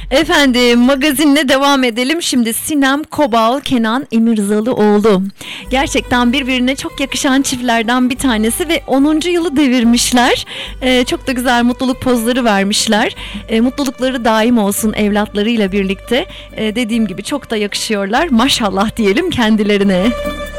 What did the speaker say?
Efendim magazinle devam edelim. Şimdi Sinem Kobal, Kenan Emirzalıoğlu. Gerçekten birbirine çok yakışan çiftlerden bir tanesi ve 10. yılı devirmişler. Çok da güzel mutluluk pozları vermişler. Mutlulukları daim olsun evlatlarıyla birlikte. Dediğim gibi çok da yakışıyorlar. Maşallah diyelim kendilerine.